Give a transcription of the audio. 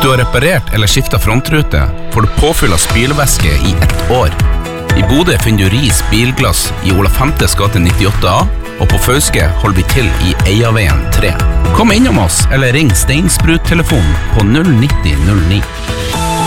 du har reparert eller skiftet frontrute, får du påfyll av spylevæske i 1 år. I Bodø finner du Ris Bilglass i Ola Femtes gate 98A, og på Fauske holder vi til i Eiaveien 3. Kom innom oss, eller ring Steinsprut-telefonen på 09009.